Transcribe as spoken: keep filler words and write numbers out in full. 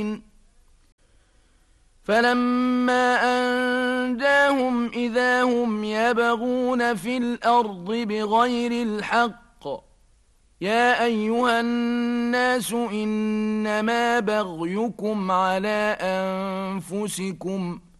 فلما أنجاهم إذا هم يبغون في الأرض بغير الحق يا أيها الناس إنما بغيكم على أنفسكم